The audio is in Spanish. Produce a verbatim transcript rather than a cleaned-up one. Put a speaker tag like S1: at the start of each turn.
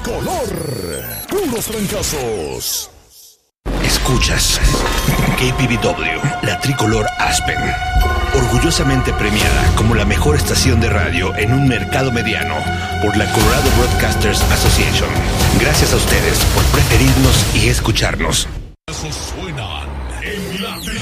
S1: Tricolor. Puros trancazos.
S2: Escuchas K P B W, la Tricolor Aspen, orgullosamente premiada como la mejor estación de radio en un mercado mediano por la Colorado Broadcasters Association. Gracias a ustedes por preferirnos y escucharnos.
S1: Suenan en la